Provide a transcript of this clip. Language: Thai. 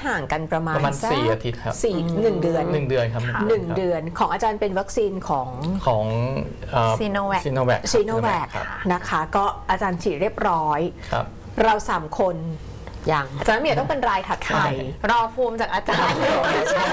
ห่างกันประมาณ 4 อาทิตย์ครับ 1 เดือน 1 เดือนครับ 1 เดือนของอาจารย์เป็นวัคซีนของซีโนแวคนะคะก็อาจารย์ฉีดเรียบร้อยเรา3 คนอย่างอาจารย์เมียต้องเป็นรายถัดไปรอภูมิจากอาจารย์